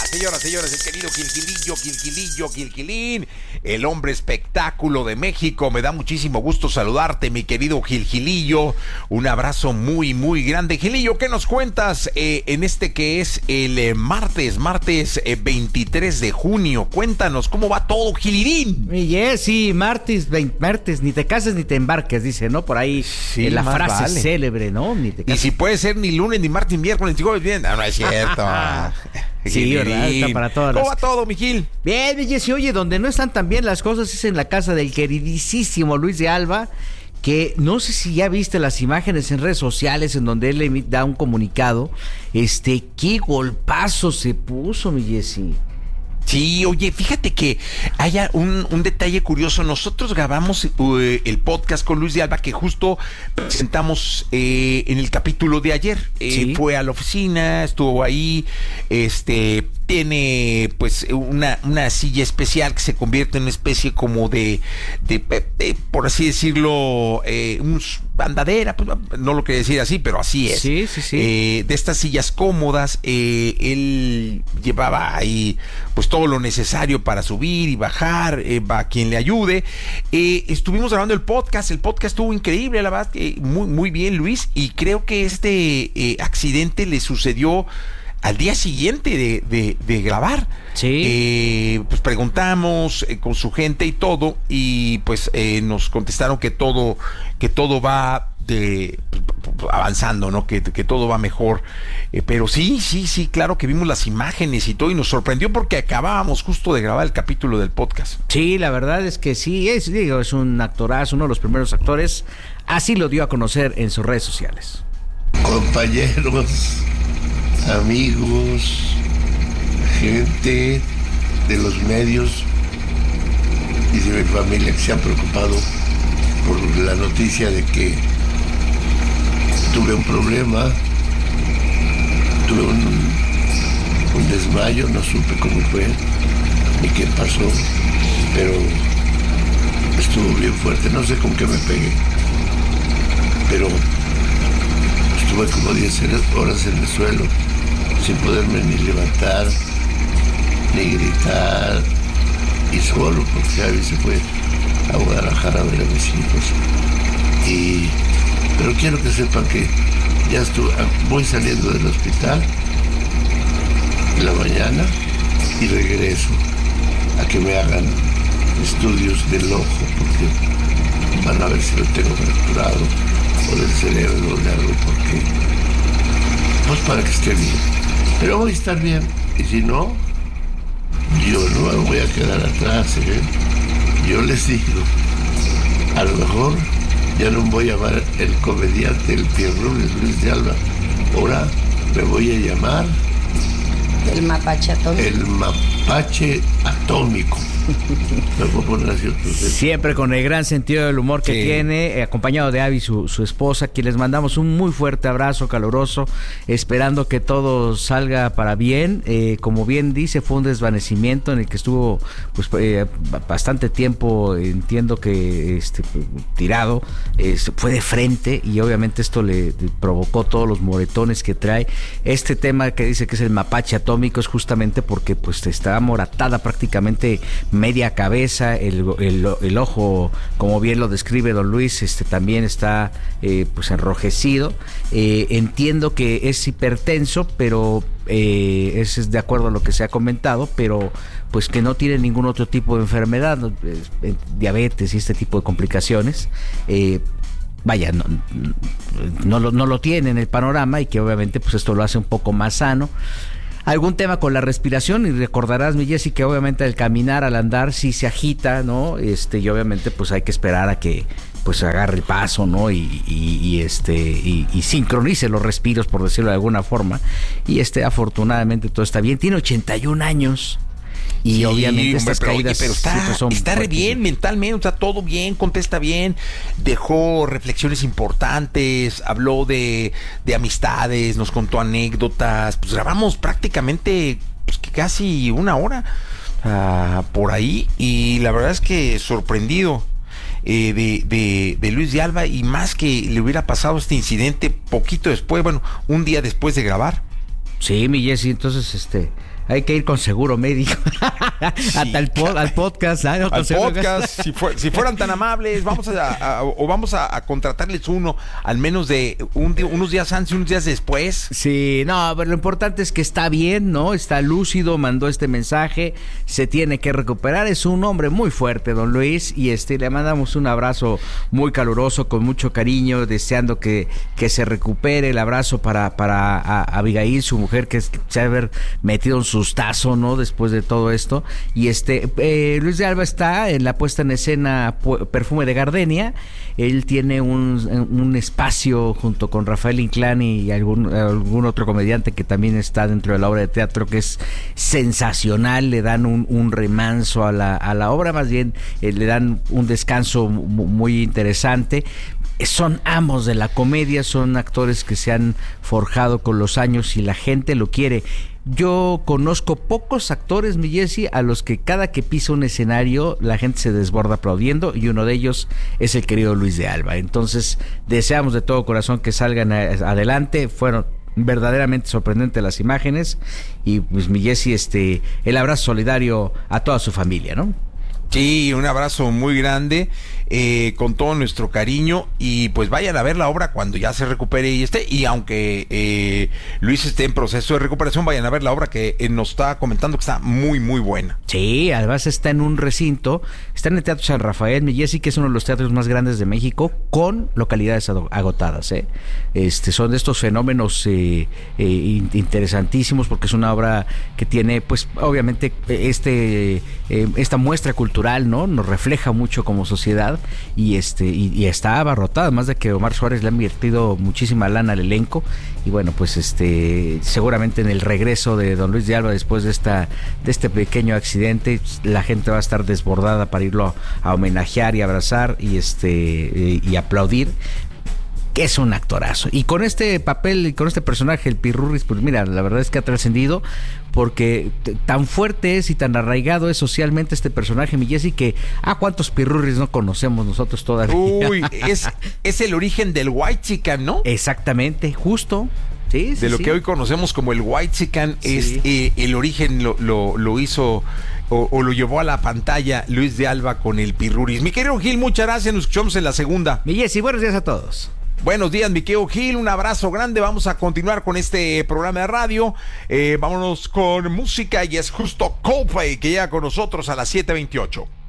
Señoras, el querido Gilgilín, el hombre espectáculo de México. Me da muchísimo gusto saludarte, mi querido Gilgilillo. Un abrazo muy, muy grande. Gilillo, ¿qué nos cuentas en este que es el martes 23 de junio? Cuéntanos, ¿cómo va todo, Gilirín? Sí, martes, ni te cases ni te embarques, dice, ¿no? Por ahí sí, la frase vale. Célebre, ¿no? Ni te cases. Y si puede ser ni lunes, ni martes, ni miércoles, ni jueves, bien. No es cierto. Sí, ¿verdad? Está para todas. ¿Cómo va todo, mi Gil? Bien, mi Jessy, oye, donde no están tan bien las cosas es en la casa del queridísimo Luis de Alba, que no sé si ya viste las imágenes en redes sociales en donde él da un comunicado. Qué golpazo se puso, mi Jessy. Sí, oye, fíjate que hay un detalle curioso. Nosotros grabamos el podcast con Luis de Alba, que justo presentamos en el capítulo de ayer. Sí. Fue a la oficina, estuvo ahí, tiene pues una silla especial que se convierte en una especie como de por así decirlo, andadera, pues no lo quería decir así, pero así es. Sí. De estas sillas cómodas, él llevaba ahí pues todo lo necesario para subir y bajar, a quien le ayude. Estuvimos grabando el podcast estuvo increíble, la verdad, muy, muy bien, Luis, y creo que este accidente le sucedió al día siguiente de grabar. Sí. Pues preguntamos con su gente y todo, y pues nos contestaron que todo va avanzando, ¿no? Que todo va mejor. Pero sí, claro que vimos las imágenes y todo, y nos sorprendió porque acabábamos justo de grabar el capítulo del podcast. Sí, la verdad es que sí, es un actorazo, uno de los primeros actores. Así lo dio a conocer en sus redes sociales. Compañeros, amigos, gente de los medios y de mi familia que se han preocupado por la noticia de que tuve un problema, tuve un desmayo, no supe cómo fue ni qué pasó, pero estuvo bien fuerte, no sé con qué me pegué, pero estuve como 10 horas en el suelo, sin poderme ni levantar, ni gritar, y solo porque Javi se fue a Guadalajara a ver a mis hijos. Pero quiero que sepan que ya voy saliendo del hospital en la mañana y regreso a que me hagan estudios del ojo, porque van a ver si lo tengo fracturado o del cerebro o de algo, porque pues para que esté bien. Pero voy a estar bien, y si no, yo no me voy a quedar atrás, ¿eh? Yo les digo, a lo mejor ya no me voy a llamar el comediante, el Pierrunes Luis de Alba, ahora me voy a llamar el mapache atómico. El mapache atómico. Me voy a poner así otro. Siempre con el gran sentido del humor que tiene, acompañado de Abby, su esposa, quien les mandamos un muy fuerte abrazo caluroso, esperando que todo salga para bien. Como bien dice, fue un desvanecimiento en el que estuvo pues bastante tiempo, entiendo que tirado, fue de frente, y obviamente esto le provocó todos los moretones que trae. Este tema que dice que es el mapache atómico es justamente porque pues está moratada prácticamente media cabeza, el ojo, como bien lo describe don Luis, también está pues enrojecido. Entiendo que es hipertenso, pero es de acuerdo a lo que se ha comentado, pero pues que no tiene ningún otro tipo de enfermedad, diabetes y este tipo de complicaciones. Vaya, no lo tiene en el panorama, y que obviamente pues esto lo hace un poco más sano. Algún tema con la respiración, y recordarás, mi Jessy, que obviamente al caminar, al andar, sí se agita, ¿no? Y obviamente pues hay que esperar a que pues agarre el paso, ¿no? Y sincronice los respiros, por decirlo de alguna forma. Y afortunadamente todo está bien. Tiene 81 años. Y sí, obviamente estas caídas, pero está re bien mentalmente, está todo bien, contesta bien, dejó reflexiones importantes, habló de amistades, nos contó anécdotas, pues grabamos prácticamente pues, casi una hora por ahí, y la verdad es que sorprendido de Luis de Alba, y más que le hubiera pasado este incidente poquito después, bueno, un día después de grabar. Sí, mi Jessy, entonces Hay que ir con seguro médico. Sí, hasta al podcast. ¿No? Al podcast, si fueran tan amables, vamos a contratarles uno, al menos de unos días antes y unos días después. Sí, no, pero lo importante es que está bien, ¿no? Está lúcido, mandó este mensaje, se tiene que recuperar. Es un hombre muy fuerte, don Luis, y le mandamos un abrazo muy caluroso, con mucho cariño, deseando que se recupere. El abrazo para Abigail, su mujer, que se ha haber metido un sustazo, ¿no? Después de todo esto. Y Luis de Alba está en la puesta en escena Perfume de Gardenia. Él tiene un espacio junto con Rafael Inclán y algún otro comediante que también está dentro de la obra de teatro, que es sensacional. Le dan un remanso a la obra, más bien le dan un descanso muy interesante. Son amos de la comedia, son actores que se han forjado con los años y la gente lo quiere. Yo conozco pocos actores, mi Jessy, a los que cada que pisa un escenario la gente se desborda aplaudiendo, y uno de ellos es el querido Luis de Alba. Entonces deseamos de todo corazón que salgan adelante. Fueron verdaderamente sorprendentes las imágenes, y pues mi Jessy, el abrazo solidario a toda su familia, ¿no? Sí, un abrazo muy grande, con todo nuestro cariño, y pues vayan a ver la obra cuando ya se recupere y aunque Luis esté en proceso de recuperación, vayan a ver la obra que nos está comentando que está muy, muy buena. Sí, además está en un recinto, está en el Teatro San Rafael, mi Jessy, que es uno de los teatros más grandes de México, con localidades agotadas, son de estos fenómenos interesantísimos, porque es una obra que tiene, pues, obviamente, esta muestra cultural, ¿no? Nos refleja mucho como sociedad, y está abarrotada, además de que Omar Suárez le ha invertido muchísima lana al elenco. Y bueno, pues seguramente en el regreso de don Luis de Alba, después de este pequeño accidente, la gente va a estar desbordada para irlo a homenajear y abrazar y aplaudir, que es un actorazo. Y con este papel y con este personaje, el Pirurris, pues mira, la verdad es que ha trascendido, porque tan fuerte es y tan arraigado es socialmente este personaje, mi Jessy, que ¿cuántos Pirurris no conocemos nosotros todavía? Uy, es el origen del whitexican, ¿no? Exactamente, justo. Sí, de lo que hoy conocemos como el whitexican, es el origen lo hizo o lo llevó a la pantalla Luis de Alba con el Pirurris. Mi querido Gil, muchas gracias, nos escuchamos en la segunda. Mi Jessy, buenos días a todos. Buenos días, mi querido Gil, un abrazo grande. Vamos a continuar con este programa de radio. Vámonos con música, y es justo Coldplay, que llega con nosotros a las 7:28.